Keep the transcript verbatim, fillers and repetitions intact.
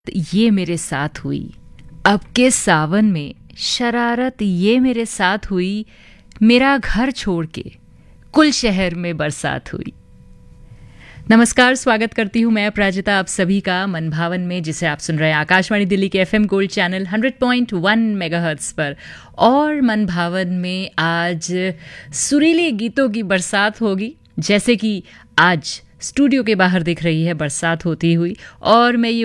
ये मेरे साथ हुई, अब के सावन में शरारत ये मेरे साथ हुई, मेरा घर छोड़ के कुल शहर में बरसात हुई। नमस्कार, स्वागत करती हूँ मैं अपराजिता आप सभी का मन भावन में, जिसे आप सुन रहे हैं आकाशवाणी दिल्ली के एफएम गोल्ड चैनल सौ पॉइंट एक मेगाहर्ट्ज पर। और मन भावन में आज सुरीले गीतों की बरसात होगी, जैसे कि आज स्टूडियो के बाहर दिख रही है बरसात होती हुई। और मैं ये